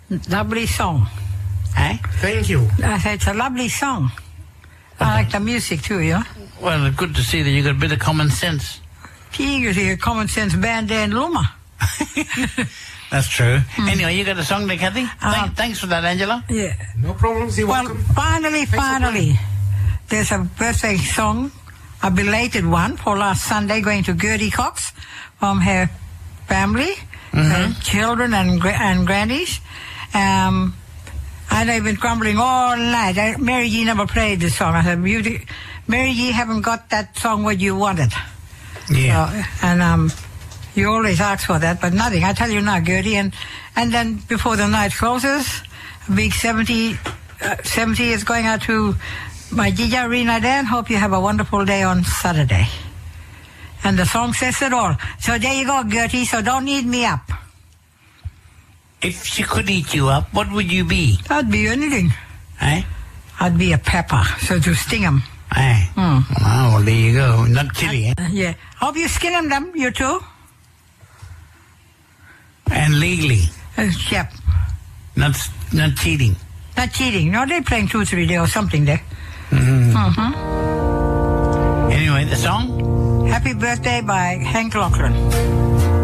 Lovely song. Eh? Thank you. I said it's a lovely song. I like the music too, you know. Well, good to see that you got a bit of common sense. Gee, a common sense band there in Luma. That's true. Anyway, you got a song there, Kathy? Thanks for that, Angela. Yeah. No problems. You're Well, welcome. finally, there's a birthday song, a belated one for last Sunday, going to Gertie Cox from her family, her children and grannies. And they've been grumbling all night. Mary G never played this song. I said, Mary G haven't got that song what you wanted. Yeah. So, you always ask for that, but nothing. I tell you now, Gertie. And then before the night closes, a big 70 is going out to my Gija Rena Dan. Hope you have a wonderful day on Saturday. And the song says it all. So there you go, Gertie. So don't eat me up. If she could eat you up, what would you be? I'd be anything. Eh? I'd be a pepper, so to sting them. Eh? Oh, well, there you go. Not chili, eh? Yeah. Hope you skin them, you too. And legally. Yep. Not cheating. Not cheating. No, they're playing 2-3 day or something there. Anyway, the song? Happy Birthday by Hank Lachlan.